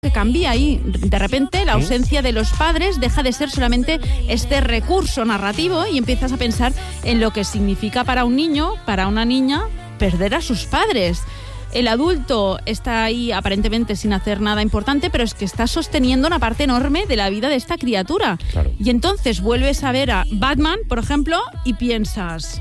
que cambia y de repente la ausencia de los padres deja de ser solamente este recurso narrativo y empiezas a pensar en lo que significa para un niño, para una niña, perder a sus padres. El adulto está ahí aparentemente sin hacer nada importante, pero es que está sosteniendo una parte enorme de la vida de esta criatura. Claro. Y entonces vuelves a ver a Batman, por ejemplo, y piensas...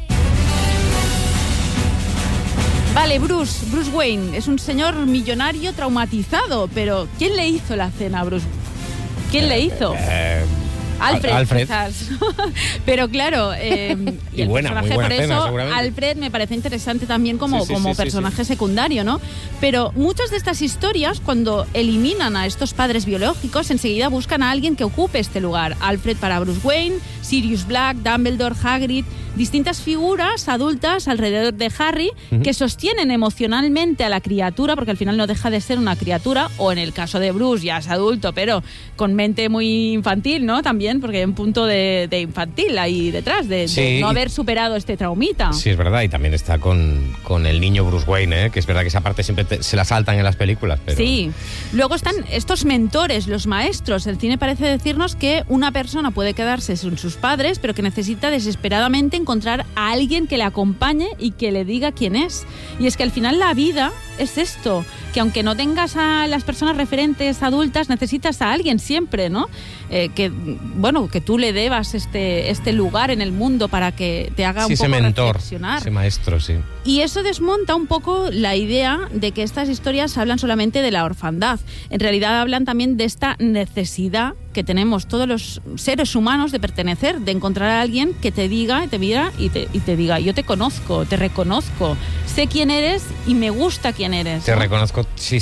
Vale, Bruce Wayne es un señor millonario traumatizado, pero ¿quién le hizo la cena a Bruce? ¿Quién le hizo? Alfred. Quizás. Pero claro, y el buena, personaje, muy buena por cena, eso seguramente. Alfred me parece interesante también como personaje sí. secundario, ¿no? Pero muchas de estas historias, cuando eliminan a estos padres biológicos, enseguida buscan a alguien que ocupe este lugar. Alfred para Bruce Wayne, Sirius Black, Dumbledore, Hagrid, distintas figuras adultas alrededor de Harry que sostienen emocionalmente a la criatura, porque al final no deja de ser una criatura, o en el caso de Bruce ya es adulto, pero con mente muy infantil, ¿no? También, porque hay un punto de infantil ahí detrás, de no haber superado este traumita. Sí, es verdad, y también está con el niño Bruce Wayne, ¿eh? Que es verdad que esa parte siempre se la saltan en las películas. Pero... Sí, luego están estos mentores, los maestros. El cine parece decirnos que una persona puede quedarse sin sus padres, pero que necesita desesperadamente encontrar a alguien que le acompañe y que le diga quién es. Y es que al final la vida es esto, que aunque no tengas a las personas referentes adultas, necesitas a alguien siempre, ¿no? Que tú le debas este lugar en el mundo para que te haga un poco reflexionar. Ese maestro, sí. Y eso desmonta un poco la idea de que estas historias hablan solamente de la orfandad. En realidad hablan también de esta necesidad que tenemos todos los seres humanos de pertenecer, de encontrar a alguien que te diga, te mira y te diga: yo te conozco, te reconozco, sé quién eres y me gusta quién eres. Te reconozco, sí.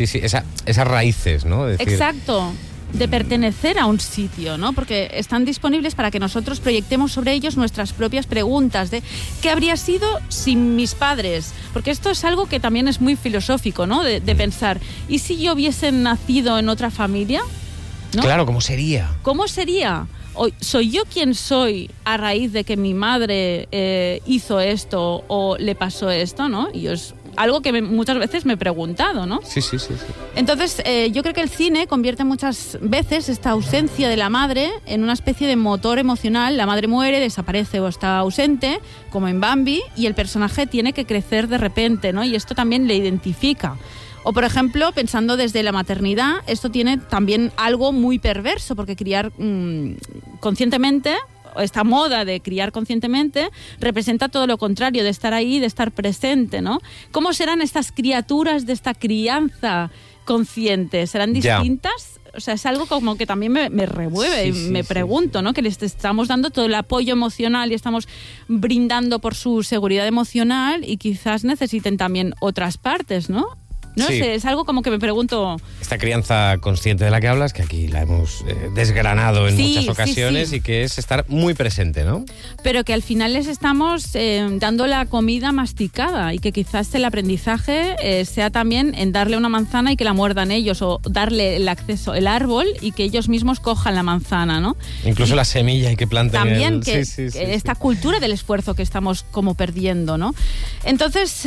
Esas raíces, ¿no? Decir, exacto. De pertenecer a un sitio, ¿no? Porque están disponibles para que nosotros proyectemos sobre ellos nuestras propias preguntas de ¿qué habría sido sin mis padres? Porque esto es algo que también es muy filosófico, ¿no? De pensar, ¿y si yo hubiese nacido en otra familia? ¿No? Claro, ¿cómo sería? ¿Cómo sería? ¿Soy yo quien soy a raíz de que mi madre hizo esto o le pasó esto, ¿no? Y es algo que muchas veces me he preguntado, ¿no? Sí. Entonces, yo creo que el cine convierte muchas veces esta ausencia de la madre en una especie de motor emocional. La madre muere, desaparece o está ausente, como en Bambi, y el personaje tiene que crecer de repente, ¿no? Y esto también le identifica. O, por ejemplo, pensando desde la maternidad, esto tiene también algo muy perverso, porque criar conscientemente, esta moda de criar conscientemente, representa todo lo contrario, de estar ahí, de estar presente, ¿no? ¿Cómo serán estas criaturas de esta crianza consciente? ¿Serán distintas? O sea, es algo como que también me remueve y me pregunto, ¿no? Que les estamos dando todo el apoyo emocional y estamos brindando por su seguridad emocional y quizás necesiten también otras partes, ¿no? No sé, es algo como que me pregunto... Esta crianza consciente de la que hablas, que aquí la hemos desgranado en muchas ocasiones y que es estar muy presente, ¿no? Pero que al final les estamos dando la comida masticada y que quizás el aprendizaje sea también en darle una manzana y que la muerdan ellos, o darle el acceso, el árbol, y que ellos mismos cojan la manzana, ¿no? Incluso la semilla y que planten también esta cultura del esfuerzo que estamos como perdiendo, ¿no? Entonces,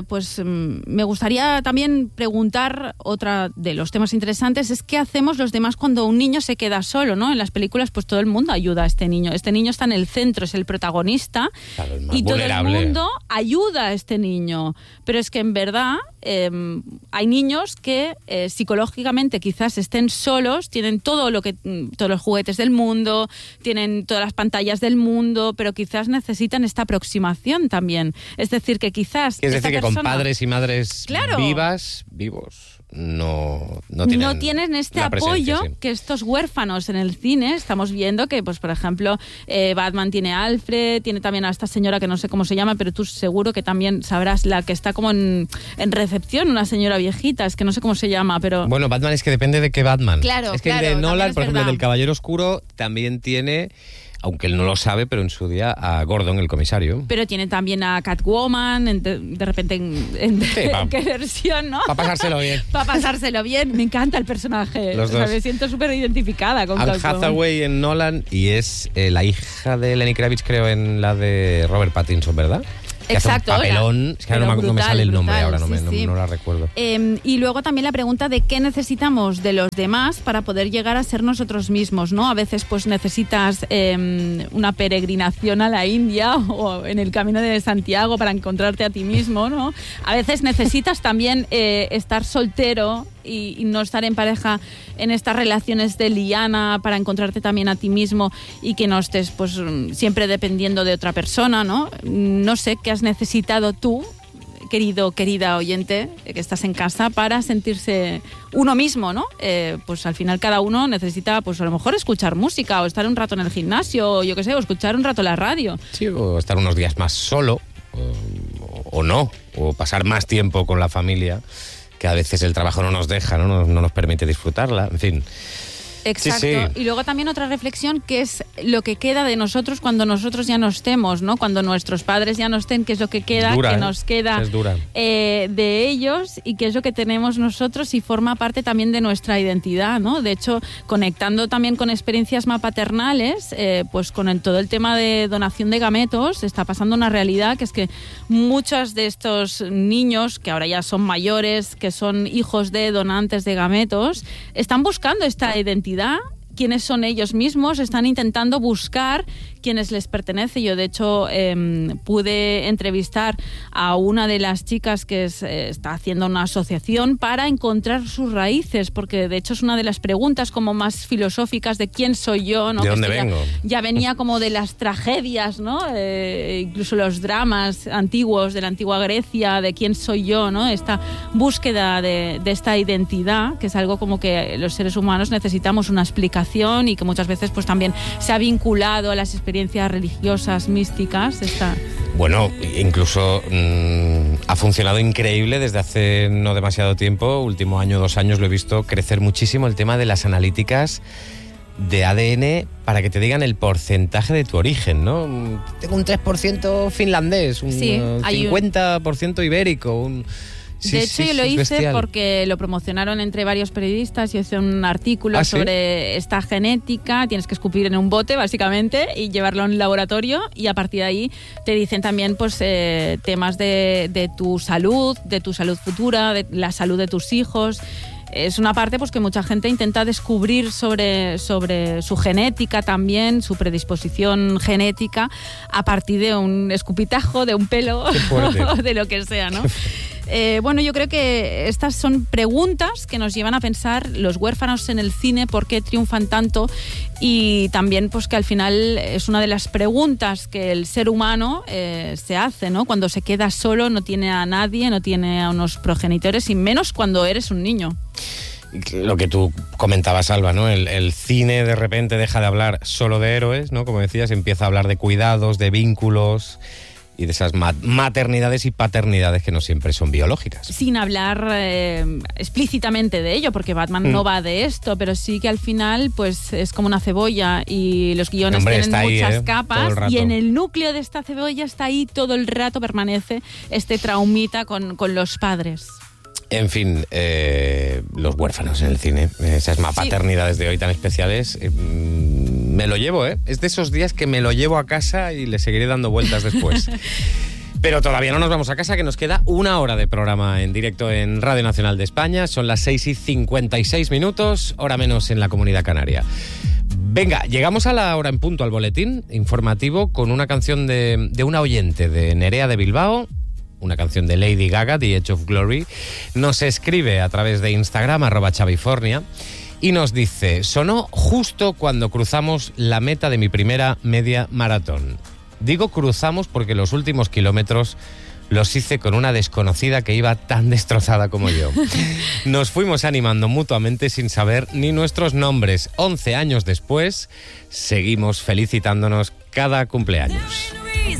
me gustaría también preguntar, otra de los temas interesantes es qué hacemos los demás cuando un niño se queda solo, ¿no? En las películas pues todo el mundo ayuda a este niño está en el centro, es el protagonista, claro, el más y vulnerable. Todo el mundo ayuda a este niño, pero es que en verdad hay niños que psicológicamente quizás estén solos, tienen todos los juguetes del mundo, tienen todas las pantallas del mundo, pero quizás necesitan esta aproximación también, es decir, que quizás es decir, que persona, con padres y madres vivos no tienen este apoyo que estos huérfanos en el cine estamos viendo, que pues por ejemplo Batman tiene a Alfred, tiene también a esta señora que no sé cómo se llama, pero tú seguro que también sabrás, la que está como en recepción, una señora viejita, es que no sé cómo se llama, pero... Bueno, Batman es que depende de qué Batman. Claro, es que el de Nolan, por ejemplo, el del Caballero Oscuro también tiene... Aunque él no lo sabe, pero en su día a Gordon, el comisario. Pero tiene también a Catwoman, de repente ¿en qué versión, no? Para pasárselo bien. Para pasárselo bien. Me encanta el personaje. Los dos. Me siento súper identificada con Anne Hathaway en Nolan y es la hija de Lenny Kravitz, creo, en la de Robert Pattinson, ¿verdad? Exacto. Hace un papelón, es que ahora no me sale el nombre, ahora no la recuerdo. Y luego también la pregunta de qué necesitamos de los demás para poder llegar a ser nosotros mismos, ¿no? A veces pues necesitas una peregrinación a la India o en el Camino de Santiago para encontrarte a ti mismo, ¿no? A veces necesitas también estar soltero y no estar en pareja en estas relaciones de liana para encontrarte también a ti mismo y que no estés pues siempre dependiendo de otra persona, ¿no? No sé qué has necesitado tú, querida oyente, que estás en casa, para sentirse uno mismo, ¿no? Pues al final cada uno necesita, pues a lo mejor escuchar música o estar un rato en el gimnasio, o yo qué sé, o escuchar un rato la radio. Sí, o estar unos días más solo, o no, o pasar más tiempo con la familia, que a veces el trabajo no nos deja, no nos permite disfrutarla, en fin. Exacto. Sí. Y luego también otra reflexión, que es lo que queda de nosotros cuando nosotros ya no estemos, ¿no? Cuando nuestros padres ya no estén, qué es lo que queda, dura, que nos queda de ellos y qué es lo que tenemos nosotros y forma parte también de nuestra identidad, ¿no? De hecho, conectando también con experiencias más paternales, pues con todo el tema de donación de gametos, está pasando una realidad que es que muchos de estos niños, que ahora ya son mayores, que son hijos de donantes de gametos, están buscando esta identidad. Quiénes son ellos mismos, están intentando buscar quienes les pertenece. Yo de hecho pude entrevistar a una de las chicas que está haciendo una asociación para encontrar sus raíces, porque de hecho es una de las preguntas como más filosóficas de quién soy yo, ¿no? ¿De dónde vengo? Ya venía como de las tragedias, ¿no? Incluso los dramas antiguos de la antigua Grecia, de quién soy yo, ¿no? Esta búsqueda de esta identidad, que es algo como que los seres humanos necesitamos una explicación y que muchas veces pues también se ha vinculado a las experiencias religiosas, místicas. Bueno, incluso ha funcionado increíble desde hace no demasiado tiempo, último año, 2 años, lo he visto crecer muchísimo el tema de las analíticas de ADN para que te digan el porcentaje de tu origen, ¿no? Tengo un 3% finlandés, un 50% ibérico, De hecho, yo lo hice bestial. Porque lo promocionaron entre varios periodistas. Yo hice un artículo sobre esta genética. Tienes que escupir en un bote, básicamente, y llevarlo a un laboratorio. Y a partir de ahí te dicen también pues temas de tu salud futura, de la salud de tus hijos. Es una parte pues que mucha gente intenta descubrir sobre su genética también, su predisposición genética, a partir de un escupitajo, de un pelo o de lo que sea, ¿no? Bueno, yo creo que estas son preguntas que nos llevan a pensar los huérfanos en el cine, por qué triunfan tanto, y también pues que al final es una de las preguntas que el ser humano se hace, ¿no? Cuando se queda solo, no tiene a nadie, no tiene a unos progenitores, y menos cuando eres un niño. Lo que tú comentabas, Alba, ¿no? El cine de repente deja de hablar solo de héroes, ¿no? Como decías, empieza a hablar de cuidados, de vínculos y de esas maternidades y paternidades que no siempre son biológicas. Sin hablar explícitamente de ello, porque Batman no va de esto, pero sí que al final pues es como una cebolla y los guiones tienen muchas capas, y en el núcleo de esta cebolla está ahí todo el rato, permanece este traumita con los padres. En fin, los huérfanos en el cine, esas paternidades de hoy tan especiales, me lo llevo, es de esos días que me lo llevo a casa y le seguiré dando vueltas después. Pero todavía no nos vamos a casa, que nos queda 1 hora de programa en directo en Radio Nacional de España. Son las 6:56, hora menos en la Comunidad Canaria. Venga, llegamos a la hora en punto, al boletín informativo, con una canción de una oyente, de Nerea de Bilbao, una canción de Lady Gaga, The Edge of Glory. Nos escribe a través de Instagram, @Chavifornia, y nos dice: sonó justo cuando cruzamos la meta de mi primera media maratón. Digo cruzamos porque los últimos kilómetros los hice con una desconocida que iba tan destrozada como yo. Nos fuimos animando mutuamente sin saber ni nuestros nombres. 11 años después, seguimos felicitándonos cada cumpleaños.